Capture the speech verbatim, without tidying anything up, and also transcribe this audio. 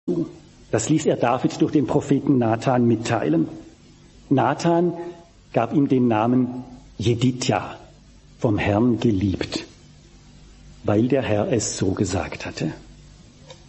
zu. Das ließ er David durch den Propheten Nathan mitteilen. Nathan gab ihm den Namen Jedidja, vom Herrn geliebt, weil der Herr es so gesagt hatte.